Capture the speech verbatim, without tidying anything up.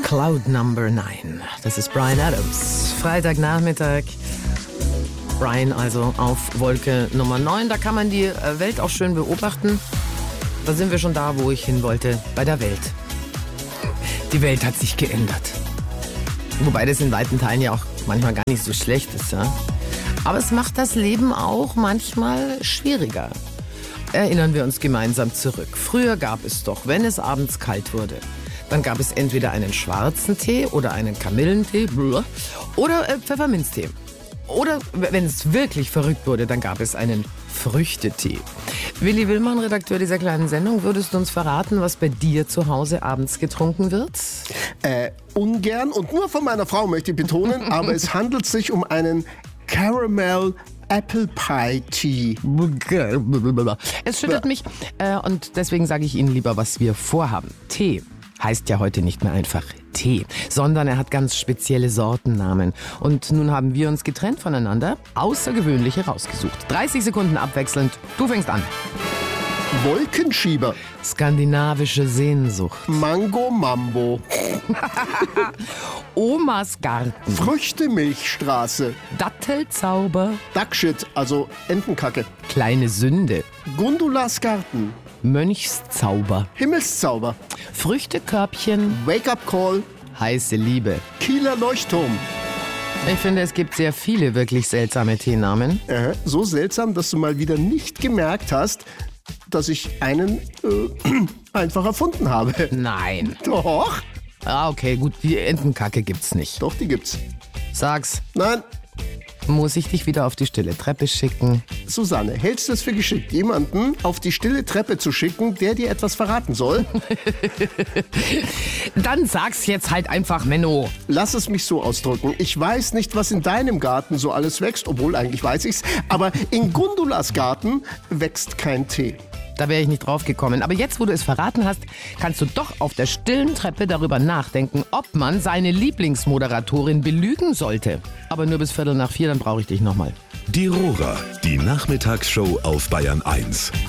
Cloud Number Nine. Das ist Bryan Adams. Freitagnachmittag. Bryan also auf Wolke Nummer neun. Da kann man die Welt auch schön beobachten. Da sind wir schon da, wo ich hin wollte. Bei der Welt. Die Welt hat sich geändert. Wobei das in weiten Teilen ja auch manchmal gar nicht so schlecht ist. Ja? Aber es macht das Leben auch manchmal schwieriger. Erinnern wir uns gemeinsam zurück. Früher gab es doch, wenn es abends kalt wurde, dann gab es entweder einen schwarzen Tee oder einen Kamillentee oder äh, Pfefferminztee. Oder wenn es wirklich verrückt wurde, dann gab es einen Früchtetee. Willi Willmann, Redakteur dieser kleinen Sendung, würdest du uns verraten, was bei dir zu Hause abends getrunken wird? Äh, ungern und nur von meiner Frau möchte ich betonen, aber es handelt sich um einen Caramel Apple Pie Tea. Es schüttelt mich äh, und deswegen sage ich Ihnen lieber, was wir vorhaben. Tee heißt ja heute nicht mehr einfach Tee, sondern er hat ganz spezielle Sortennamen. Und nun haben wir uns getrennt voneinander außergewöhnliche rausgesucht. dreißig Sekunden abwechselnd. Du fängst an. Wolkenschieber. Skandinavische Sehnsucht. Mango Mambo. Omas Garten. Früchtemilchstraße. Dattelzauber. Duckshit, also Entenkacke. Kleine Sünde. Gundulas Garten. Mönchszauber. Himmelszauber. Früchtekörbchen. Wake-up Call. Heiße Liebe. Kieler Leuchtturm. Ich finde, es gibt sehr viele wirklich seltsame Teenamen. Äh, so seltsam, dass du mal wieder nicht gemerkt hast, dass ich einen äh, einfach erfunden habe. Nein. Doch. Ah, okay, gut, die Entenkacke gibt's nicht. Doch, die gibt's. Sag's. Nein. Muss ich dich wieder auf die stille Treppe schicken? Susanne, hältst du es für geschickt, jemanden auf die stille Treppe zu schicken, der dir etwas verraten soll? Dann sag's jetzt halt einfach, Menno. Lass es mich so ausdrücken. Ich weiß nicht, was in deinem Garten so alles wächst, obwohl eigentlich weiß ich's. Aber in Gundulas Garten wächst kein Tee. Da wäre ich nicht drauf gekommen. Aber jetzt, wo du es verraten hast, kannst du doch auf der stillen Treppe darüber nachdenken, ob man seine Lieblingsmoderatorin belügen sollte. Aber nur bis Viertel nach vier, dann brauche ich dich nochmal. Die Rohrer, die Nachmittagsshow auf Bayern eins.